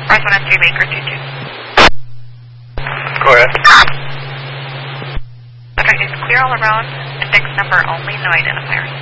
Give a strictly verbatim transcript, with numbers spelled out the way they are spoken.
North one oh three Baker two two. Go ahead. Subject is clear all around. Index number only, no identifiers.